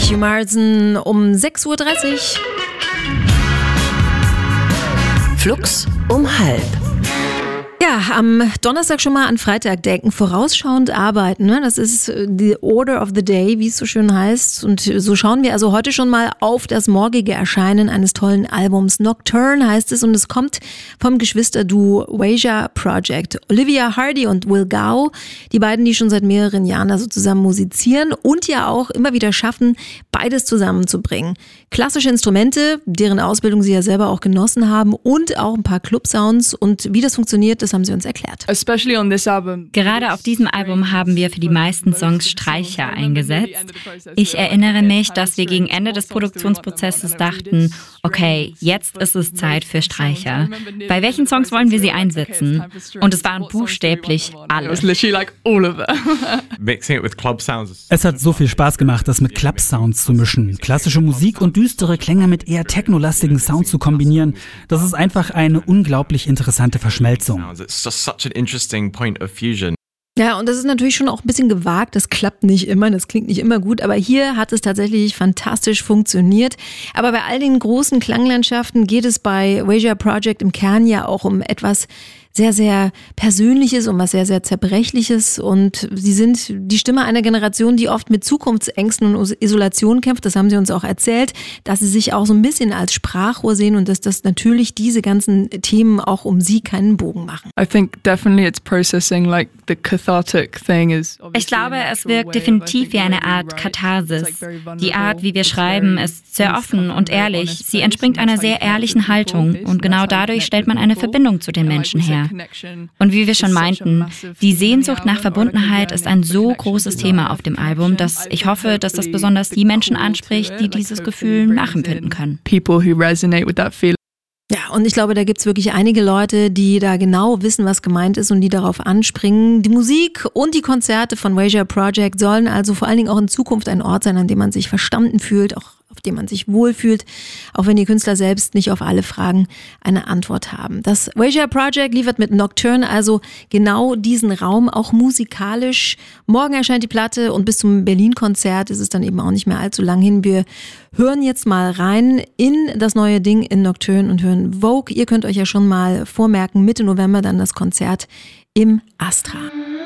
Hugh Marsden um 6.30 Uhr. Flux um 12:30. Ja, am Donnerstag schon mal an Freitag denken, vorausschauend arbeiten. Ne? Das ist the order of the day, wie es so schön heißt. Und so schauen wir also heute schon mal auf das morgige Erscheinen eines tollen Albums. Nocturne heißt es und es kommt vom Geschwisterduo Wasia Project. Olivia Hardy und Will Gao, die beiden, die schon seit mehreren Jahren da so zusammen musizieren und ja auch immer wieder schaffen, beides zusammenzubringen. Klassische Instrumente, deren Ausbildung sie ja selber auch genossen haben und auch ein paar Club-Sounds. Und wie das funktioniert, das haben sie uns erklärt. Gerade auf diesem Album haben wir für die meisten Songs Streicher eingesetzt. Ich erinnere mich, dass wir gegen Ende des Produktionsprozesses dachten, okay, jetzt ist es Zeit für Streicher. Bei welchen Songs wollen wir sie einsetzen? Und es waren buchstäblich alle. Es hat so viel Spaß gemacht, das mit Club-Sounds zu mischen. Klassische Musik und düstere Klänge mit eher technolastigen Sound zu kombinieren. Das ist einfach eine unglaublich interessante Verschmelzung. Ja, und das ist natürlich schon auch ein bisschen gewagt. Das klappt nicht immer, das klingt nicht immer gut. Aber hier hat es tatsächlich fantastisch funktioniert. Aber bei all den großen Klanglandschaften geht es bei Wasia Project im Kern ja auch um etwas sehr, sehr Persönliches, um was sehr, sehr Zerbrechliches. Und sie sind die Stimme einer Generation, die oft mit Zukunftsängsten und Isolation kämpft. Das haben sie uns auch erzählt, dass sie sich auch so ein bisschen als Sprachrohr sehen und dass das natürlich diese ganzen Themen auch um sie keinen Bogen machen. Ich glaube, es wirkt definitiv wie eine Art Katharsis. Die Art, wie wir schreiben, ist sehr offen und ehrlich. Sie entspringt einer sehr ehrlichen Haltung und genau dadurch stellt man eine Verbindung zu den Menschen her. Und wie wir schon meinten, die Sehnsucht nach Verbundenheit ist ein so großes Thema auf dem Album, dass ich hoffe, dass das besonders die Menschen anspricht, die dieses Gefühl nachempfinden können. Ja, und ich glaube, da gibt's wirklich einige Leute, die da genau wissen, was gemeint ist und die darauf anspringen. Die Musik und die Konzerte von Wasia Project sollen also vor allen Dingen auch in Zukunft ein Ort sein, an dem man sich verstanden fühlt, auch auf dem man sich wohlfühlt, auch wenn die Künstler selbst nicht auf alle Fragen eine Antwort haben. Das Wasia Project liefert mit Nocturne also genau diesen Raum, auch musikalisch. Morgen erscheint die Platte und bis zum Berlin-Konzert ist es dann eben auch nicht mehr allzu lang hin. Wir hören jetzt mal rein in das neue Ding in Nocturne und hören Vogue. Ihr könnt euch ja schon mal vormerken, Mitte November dann das Konzert im Astra.